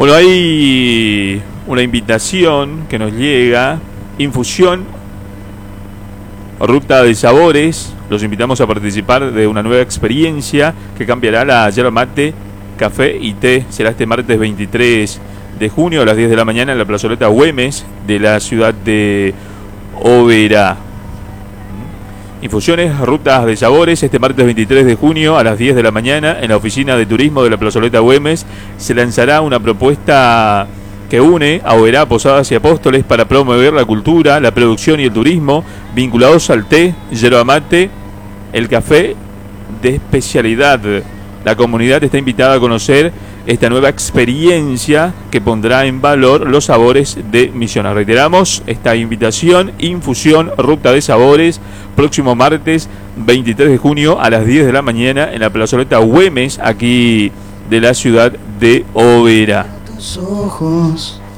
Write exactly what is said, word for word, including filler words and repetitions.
Bueno, hay una invitación que nos llega. Infusión, ruta de sabores. Los invitamos a participar de una nueva experiencia que cambiará la yerba mate, café y té. Será este martes veintitrés de junio a las diez de la mañana en la plazoleta Güemes de la ciudad de Oberá. Infusiones, rutas de sabores, este martes veintitrés de junio a las diez de la mañana en la oficina de turismo de la plazoleta Güemes se lanzará una propuesta que une a Oberá, Posadas y Apóstoles para promover la cultura, la producción y el turismo vinculados al té, yerba mate, el café de especialidad. La comunidad está invitada a conocer esta nueva experiencia que pondrá en valor los sabores de Misiones. Reiteramos esta invitación: Infusión, ruta de sabores, próximo martes veintitrés de junio a las diez de la mañana en la plazoleta Güemes, aquí de la ciudad de Oberá. Tus ojos